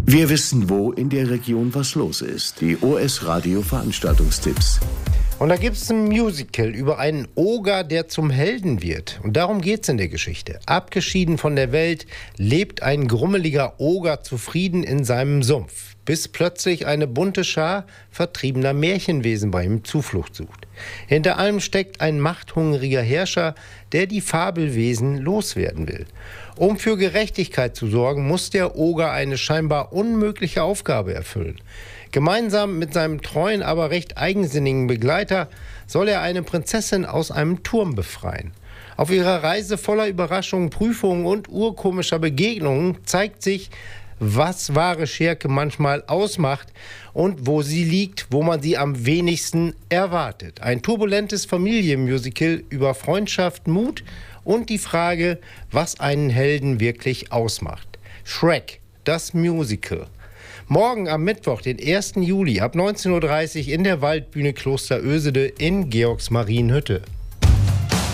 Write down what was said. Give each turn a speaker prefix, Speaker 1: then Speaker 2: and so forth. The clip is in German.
Speaker 1: Wir wissen, wo in der Region was los ist. Die OS Radio Veranstaltungstipps.
Speaker 2: Und da gibt es ein Musical über einen Oger, der zum Helden wird. Und darum geht's in der Geschichte. Abgeschieden von der Welt lebt ein grummeliger Oger zufrieden in seinem Sumpf, bis plötzlich eine bunte Schar vertriebener Märchenwesen bei ihm Zuflucht sucht. Hinter allem steckt ein machthungriger Herrscher, der die Fabelwesen loswerden will. Um für Gerechtigkeit zu sorgen, muss der Oger eine scheinbar unmögliche Aufgabe erfüllen. Gemeinsam mit seinem treuen, aber recht eigensinnigen Begleiter soll er eine Prinzessin aus einem Turm befreien. Auf ihrer Reise voller Überraschungen, Prüfungen und urkomischer Begegnungen zeigt sich, was wahre Schärke manchmal ausmacht und wo sie liegt, wo man sie am wenigsten erwartet. Ein turbulentes Familienmusical über Freundschaft, Mut und die Frage, was einen Helden wirklich ausmacht. Shrek, das Musical. Morgen am Mittwoch, den 1. Juli ab 19:30 Uhr in der Waldbühne Kloster Oesede in Georgsmarienhütte.